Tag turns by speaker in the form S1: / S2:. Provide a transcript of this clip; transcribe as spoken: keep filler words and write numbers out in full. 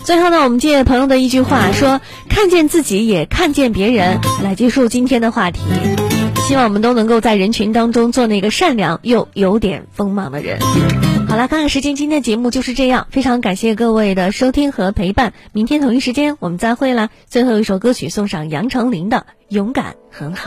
S1: 最后呢，我们借朋友的一句话说，看见自己也看见别人，来结束今天的话题。希望我们都能够在人群当中做那个善良又有点锋芒的人。好了，看看时间，今天的节目就是这样，非常感谢各位的收听和陪伴，明天同一时间我们再会啦。最后一首歌曲送上杨丞琳的《勇敢很好》。